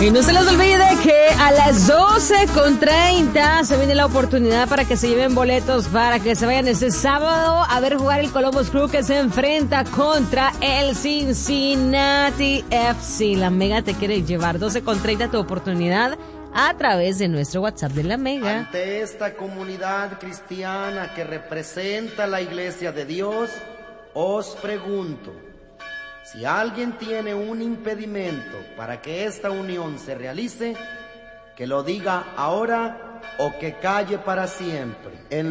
Y no se les olvide que a las 12:30 se viene la oportunidad para que se lleven boletos para que se vayan ese sábado a ver jugar el Columbus Crew, que se enfrenta contra el Cincinnati FC. La Mega te quiere llevar. 12:30 tu oportunidad a través de nuestro WhatsApp de La Mega. Ante esta comunidad cristiana que representa la Iglesia de Dios, os pregunto: si alguien tiene un impedimento para que esta unión se realice, que lo diga ahora o que calle para siempre.